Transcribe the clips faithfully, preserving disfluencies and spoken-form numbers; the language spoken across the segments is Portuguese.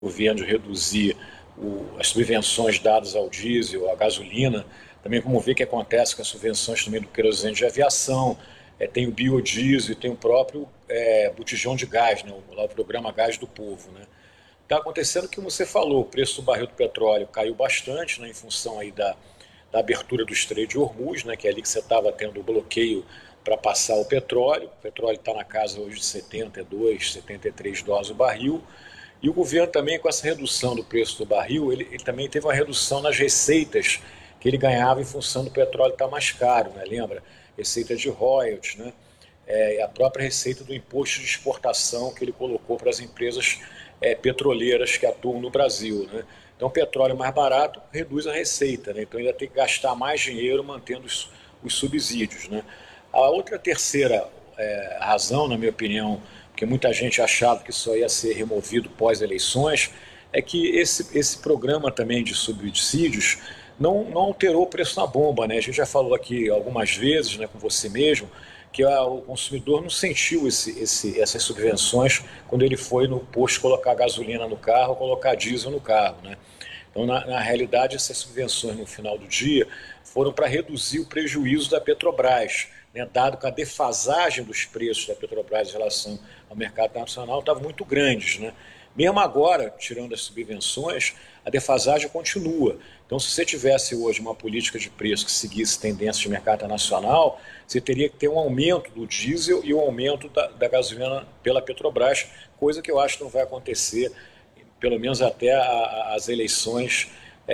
governo de reduzir o, as subvenções dadas ao diesel, à gasolina, também como ver o que acontece com as subvenções também do querosene de aviação, é, tem o biodiesel, tem o próprio é, botijão de gás, né, o, lá, o programa Gás do Povo. Né. Está acontecendo o que você falou, o preço do barril do petróleo caiu bastante, né, em função aí da, da abertura do Estreito de Hormuz, né, que é ali que você estava tendo o bloqueio para passar o petróleo. O petróleo está na casa hoje de setenta e dois, setenta e três dólares o barril. E o governo também, com essa redução do preço do barril, ele, ele também teve uma redução nas receitas que ele ganhava em função do petróleo estar mais caro, né? Lembra? Receita de royalties, né? É, a própria receita do imposto de exportação que ele colocou para as empresas é, petroleiras que atuam no Brasil, né? Então, o petróleo mais barato reduz a receita, né? Então, ainda tem que gastar mais dinheiro mantendo os, os subsídios, né? A outra terceira é, razão, na minha opinião, porque muita gente achava que só ia ser removido pós-eleições, é que esse, esse programa também de subsídios não, não alterou o preço na bomba, né? A gente já falou aqui algumas vezes, né, com você mesmo, que a, o consumidor não sentiu esse, esse, essas subvenções quando ele foi no posto colocar gasolina no carro, colocar diesel no carro, né? Então, na, na realidade, essas subvenções no final do dia foram para reduzir o prejuízo da Petrobras, né, dado que a defasagem dos preços da Petrobras em relação ao mercado nacional estavam muito grandes. Né? Mesmo agora, tirando as subvenções, a defasagem continua. Então, se você tivesse hoje uma política de preço que seguisse tendência de mercado nacional, você teria que ter um aumento do diesel e um aumento da, da gasolina pela Petrobras, coisa que eu acho que não vai acontecer, pelo menos até a, a, as eleições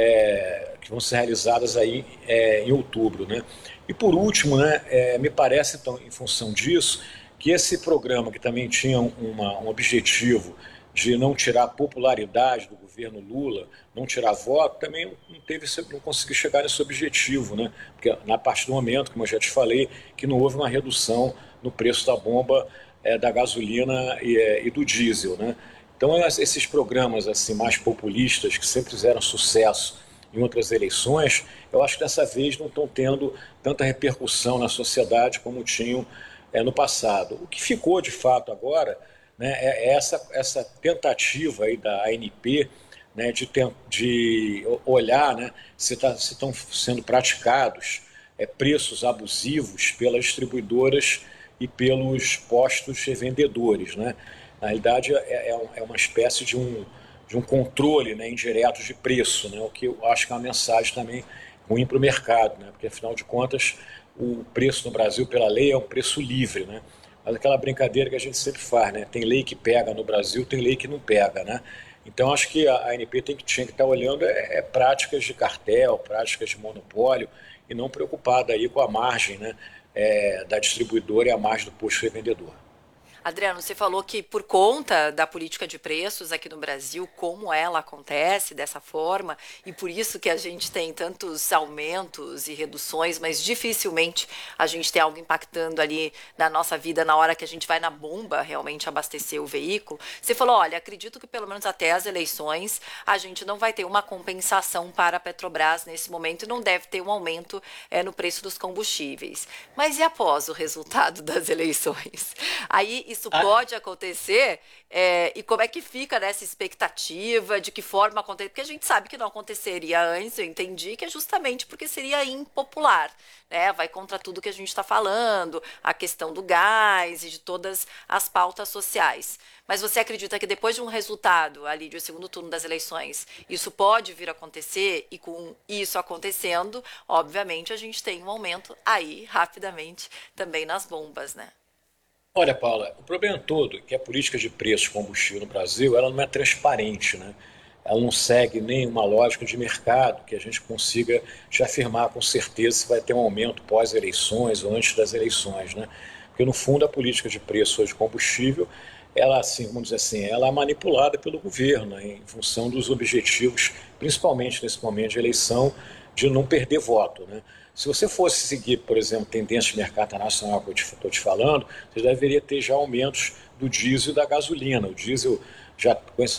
é, que vão ser realizadas aí é, em outubro. Né? E por último, né, é, me parece, então, em função disso, que esse programa, que também tinha uma, um objetivo de não tirar popularidade do governo Lula, não tirar voto, também não, teve, não conseguiu chegar nesse objetivo, né? Porque na partir do momento, como eu já te falei, que não houve uma redução no preço da bomba, é, da gasolina e, é, e do diesel, né? Então, esses programas assim mais populistas, que sempre fizeram sucesso em outras eleições, eu acho que dessa vez não estão tendo tanta repercussão na sociedade como tinham é, no passado. O que ficou, de fato, agora, né, é essa, essa tentativa aí da A N P, né, de, ter, de olhar, né, se, tá, se estão sendo praticados é, preços abusivos pelas distribuidoras e pelos postos revendedores, né? Na realidade, é, é uma espécie de um, de um controle, né, indireto de preço, né, o que eu acho que é uma mensagem também ruim para o mercado, né, porque, afinal de contas, o preço no Brasil, pela lei, é um preço livre. Né, mas aquela brincadeira que a gente sempre faz, né, tem lei que pega no Brasil, tem lei que não pega. Né, então, acho que a ANP tem que, tinha que estar olhando é, é práticas de cartel, práticas de monopólio, e não preocupada aí com a margem, né, é, da distribuidora e a margem do posto revendedor. Adriano, você falou que por conta da política de preços aqui no Brasil, como ela acontece dessa forma, e por isso que a gente tem tantos aumentos e reduções, mas dificilmente a gente tem algo impactando ali na nossa vida na hora que a gente vai na bomba realmente abastecer o veículo. Você falou, olha, acredito que pelo menos até as eleições a gente não vai ter uma compensação para a Petrobras nesse momento e não deve ter um aumento é, no preço dos combustíveis. Mas e após o resultado das eleições? Aí isso Ah, pode acontecer é, e como é que fica nessa expectativa, de que forma acontecer? Porque a gente sabe que não aconteceria antes, eu entendi que é justamente porque seria impopular, né? Vai contra tudo que a gente está falando, a questão do gás e de todas as pautas sociais. Mas você acredita que depois de um resultado ali do segundo turno das eleições, isso pode vir a acontecer e com isso acontecendo, obviamente a gente tem um aumento aí rapidamente também nas bombas, né? olha, Paula, o problema todo é que a política de preço de combustível no Brasil ela não é transparente, né? Ela não segue nenhuma lógica de mercado que a gente consiga te afirmar com certeza se vai ter um aumento pós-eleições ou antes das eleições, né? Porque no fundo a política de preço de combustível, ela, assim, vamos dizer assim, ela é manipulada pelo governo, né, em função dos objetivos, principalmente nesse momento de eleição, de não perder voto, né? Se você fosse seguir, por exemplo, tendência de mercado internacional que eu estou te falando, você deveria ter já aumentos do diesel e da gasolina. O diesel já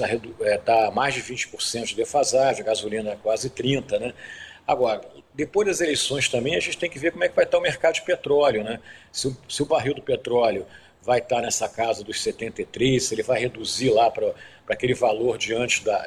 está mais de vinte por cento de defasagem, a gasolina é quase trinta por cento. Né? Agora, depois das eleições também, a gente tem que ver como é que vai estar o mercado de petróleo. Né? Se, o, se o barril do petróleo vai estar nessa casa dos setenta e três, se ele vai reduzir lá para para aquele valor diante da,